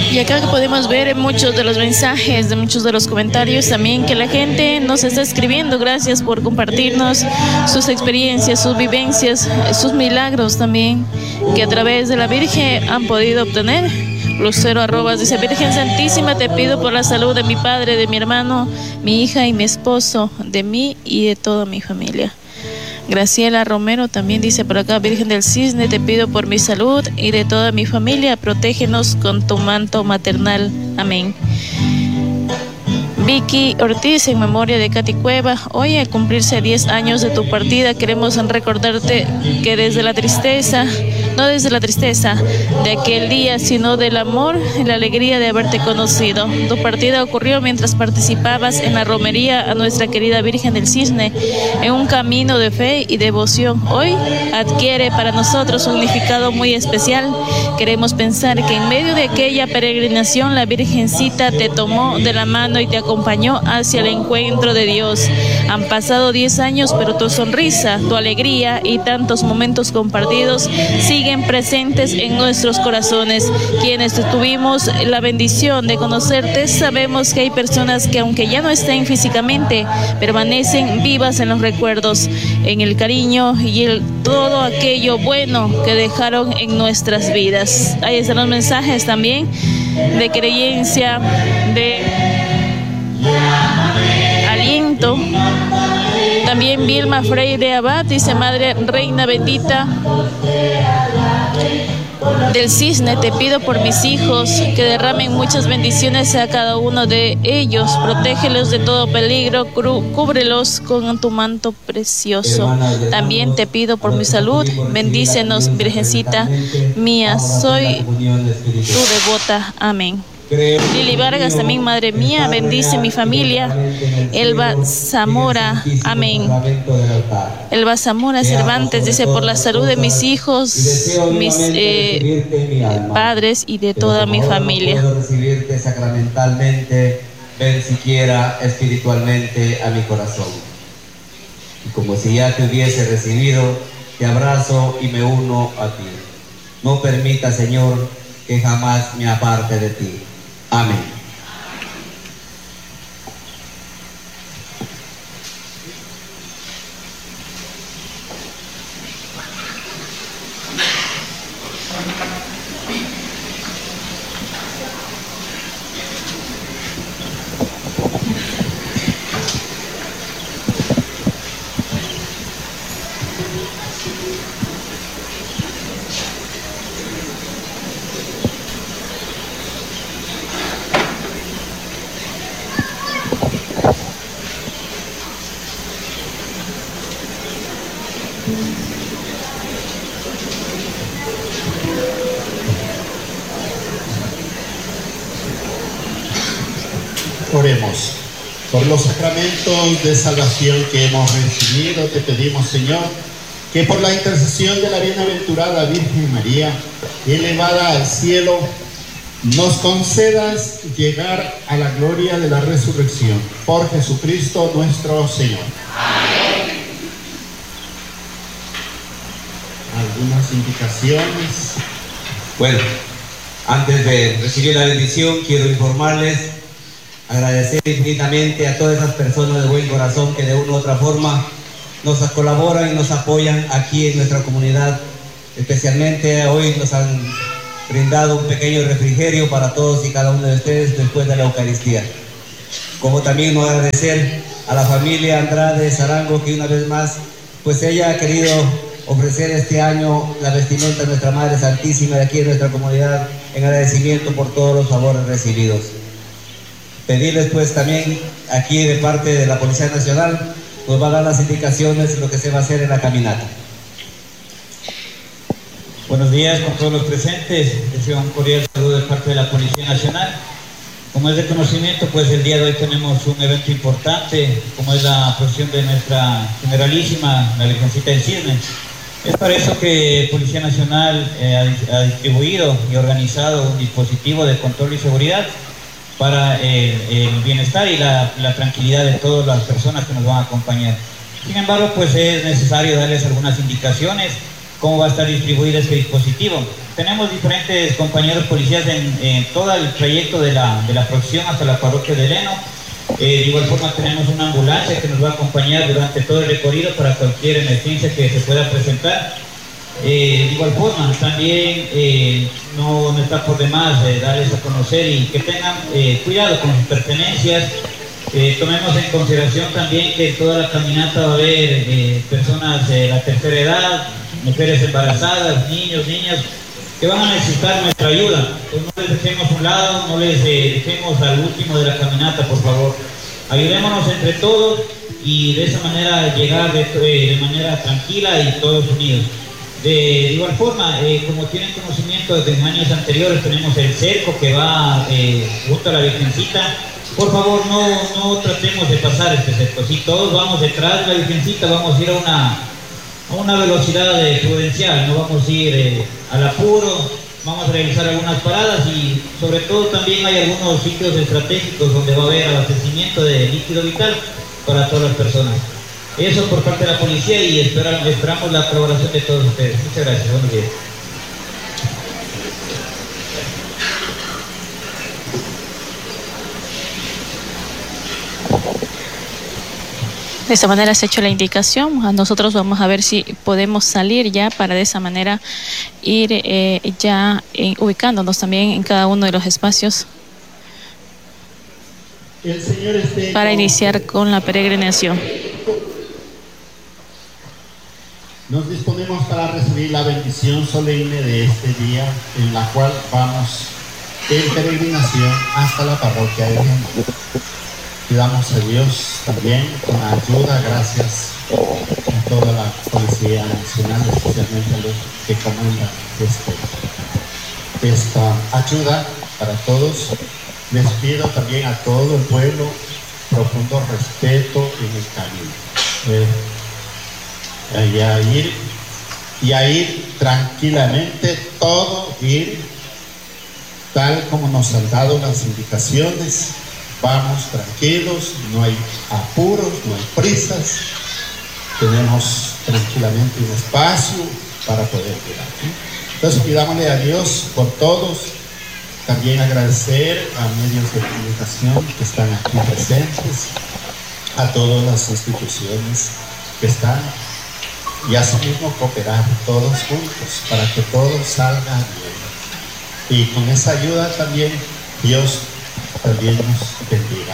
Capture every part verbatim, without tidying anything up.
Y acá podemos ver en muchos de los mensajes, de muchos de los comentarios también que la gente nos está escribiendo. Gracias por compartirnos sus experiencias, sus vivencias, sus milagros también que a través de la Virgen han podido obtener. Lucero Arrobas dice: Virgen Santísima, te pido por la salud de mi padre, de mi hermano, mi hija y mi esposo, de mí y de toda mi familia. Graciela Romero también dice por acá: Virgen del Cisne, te pido por mi salud y de toda mi familia, protégenos con tu manto maternal. Amén. Vicky Ortiz, en memoria de Katy Cueva: hoy, al cumplirse diez años de tu partida, queremos recordarte que desde la tristeza, no desde la tristeza de aquel día, sino del amor y la alegría de haberte conocido. Tu partida ocurrió mientras participabas en la romería a nuestra querida Virgen del Cisne, en un camino de fe y devoción. Hoy adquiere para nosotros un significado muy especial. Queremos pensar que en medio de aquella peregrinación la Virgencita te tomó de la mano y te acompañó hacia el encuentro de Dios. Han pasado diez años, pero tu sonrisa, tu alegría y tantos momentos compartidos siguen presentes en nuestros corazones. Quienes tuvimos la bendición de conocerte, sabemos que hay personas que, aunque ya no estén físicamente, permanecen vivas en los recuerdos, en el cariño y el todo aquello bueno que dejaron en nuestras vidas. Ahí están los mensajes también de creencia, de aliento. También Vilma Freire Abad dice: Madre Reina bendita del Cisne, te pido por mis hijos que derramen muchas bendiciones a cada uno de ellos, protégelos de todo peligro, cúbrelos con tu manto precioso. También te pido por mi salud, bendícenos, Virgencita mía, soy tu devota. Amén. Lili Vargas también: Madre mía, bendice mi familia. Elba Zamora, amén. Elba Zamora Cervantes dice: por la salud de mis hijos, mis eh, padres y de toda mi familia. No puedo recibirte sacramentalmente, ven siquiera espiritualmente a mi corazón. Y como si ya te hubiese recibido, te abrazo y me uno a ti. No permita, Señor, que jamás me aparte de ti. Amén. Oremos. Por los sacramentos de salvación que hemos recibido, te pedimos, Señor, que por la intercesión de la bienaventurada Virgen María, elevada al cielo, nos concedas llegar a la gloria de la resurrección. Por Jesucristo nuestro Señor. Amén. ¿Algunas indicaciones? Bueno, antes de recibir la bendición, quiero informarles, agradecer infinitamente a todas esas personas de buen corazón que de una u otra forma nos colaboran y nos apoyan aquí en nuestra comunidad. Especialmente hoy nos han brindado un pequeño refrigerio para todos y cada uno de ustedes después de la Eucaristía. Como también nos agradecer a la familia Andrade Zarango, que una vez más, pues ella ha querido ofrecer este año la vestimenta de nuestra Madre Santísima de aquí en nuestra comunidad, en agradecimiento por todos los favores recibidos. Pedirles pues también aquí de parte de la Policía Nacional, nos va a dar las indicaciones de lo que se va a hacer en la caminata. Buenos días con todos los presentes. Deseo un cordial saludo de parte de la Policía Nacional. Como es de conocimiento, pues el día de hoy tenemos un evento importante, como es la procesión de nuestra Generalísima, la Virgencita del Cisne. Es para eso que Policía Nacional eh, ha, ha distribuido y organizado un dispositivo de control y seguridad para eh, el bienestar y la, la tranquilidad de todas las personas que nos van a acompañar. Sin embargo, pues es necesario darles algunas indicaciones cómo va a estar distribuido este dispositivo. Tenemos diferentes compañeros policías en, en todo el trayecto de la, de la procesión hasta la parroquia de Leno. Eh, de igual forma tenemos una ambulancia que nos va a acompañar durante todo el recorrido para cualquier emergencia que se pueda presentar. Eh, de igual forma también eh, no, no está por demás eh, darles a conocer y que tengan eh, cuidado con sus pertenencias. Eh, tomemos en consideración también que en toda la caminata va a haber eh, personas de la tercera edad, mujeres embarazadas, niños, niñas, que van a necesitar nuestra ayuda. Pues no les dejemos a un lado, no les eh, dejemos al último de la caminata, por favor. Ayudémonos entre todos y de esa manera llegar de, eh, de manera tranquila y todos unidos. De, de igual forma, eh, como tienen conocimiento desde años anteriores, tenemos el cerco que va eh, junto a la Virgencita. Por favor, no, no tratemos de pasar este cerco. Si todos vamos detrás de la Virgencita, vamos a ir a una, a una velocidad eh, prudencial, no vamos a ir eh, al apuro, vamos a realizar algunas paradas y sobre todo también hay algunos sitios estratégicos donde va a haber abastecimiento de líquido vital para todas las personas. Eso por parte de la policía y esperamos, esperamos la colaboración de todos ustedes. Muchas gracias. Buenos días. De esta manera se ha hecho la indicación. Nosotros vamos a ver si podemos salir ya para de esa manera ir eh, ya eh, ubicándonos también en cada uno de los espacios El Señor esté para con iniciar con la peregrinación. Nos disponemos para recibir la bendición solemne de este día, en la cual vamos en peregrinación hasta la parroquia de Leno. Pidamos a Dios también con ayuda, gracias a toda la Policía Nacional, especialmente a los que comandan este, esta ayuda para todos. Les pido también a todo el pueblo profundo respeto en el camino. Eh, y a ir, y a ir tranquilamente, todo ir tal como nos han dado las indicaciones. Vamos tranquilos, no hay apuros, no hay prisas, tenemos tranquilamente un espacio para poder llegar. Entonces pidámosle a Dios por todos, también agradecer a medios de comunicación que están aquí presentes, a todas las instituciones que están y asimismo cooperar todos juntos para que todo salga bien. Y con esa ayuda también Dios también nos bendiga.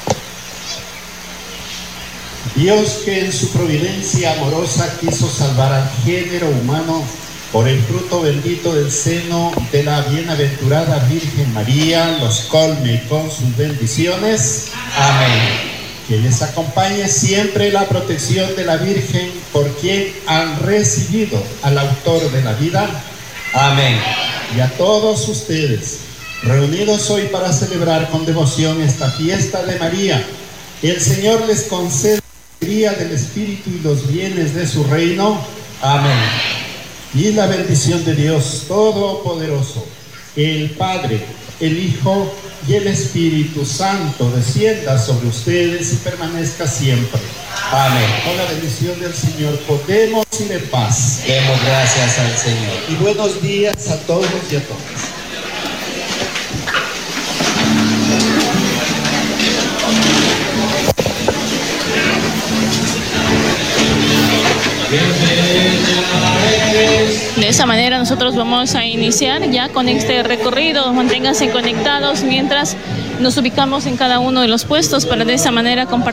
Dios, que en su providencia amorosa quiso salvar al género humano por el fruto bendito del seno de la bienaventurada Virgen María, los colme con sus bendiciones. Amén. Que les acompañe siempre la protección de la Virgen, por quien han recibido al autor de la vida. Amén. Y a todos ustedes, reunidos hoy para celebrar con devoción esta fiesta de María, el Señor les conceda la alegría del Espíritu y los bienes de su reino. Amén. Y la bendición de Dios Todopoderoso, el Padre, el Hijo y el Espíritu Santo descienda sobre ustedes y permanezca siempre. Amén. Con la bendición del Señor podemos ir en paz. Demos gracias al Señor. Y buenos días a todos y a todas. De esa manera nosotros vamos a iniciar ya con este recorrido. Manténganse conectados mientras nos ubicamos en cada uno de los puestos para de esa manera compartir